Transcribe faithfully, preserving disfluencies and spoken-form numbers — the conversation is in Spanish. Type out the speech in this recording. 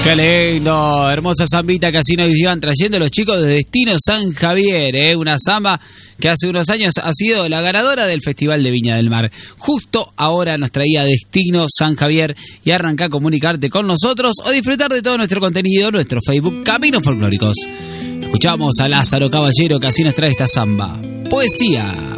Qué lindo, hermosa zambita que así nos iban trayendo los chicos de Destino San Javier, ¿eh? Una zamba que hace unos años ha sido la ganadora del Festival de Viña del Mar. Justo ahora nos traía Destino San Javier y arranca a comunicarte con nosotros o disfrutar de todo nuestro contenido, nuestro Facebook Caminos Folclóricos. Escuchamos a Lázaro Caballero que así nos trae esta zamba. Poesía.